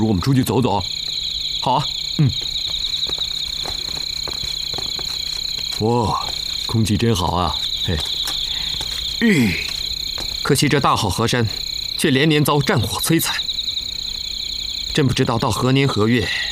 如我们出去走走？ 好啊。 哇，空气真好啊！嘿， 可惜这大好河山，却连年遭战火摧残。真不知道到何年何月，